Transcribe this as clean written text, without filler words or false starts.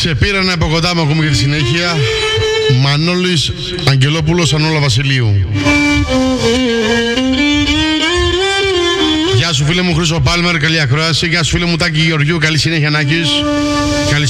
Σε πήρανε από κοντά μου, ακούμε και τη συνέχεια. Μανώλης Αγγελόπουλος, Ανώλα Βασιλείου. Γεια σου φίλε μου Χρήστο Πάλμερ, καλή ακρόαση. Γεια σου φίλε μου Τάκη Γεωργιού, καλή συνέχεια Νάκης.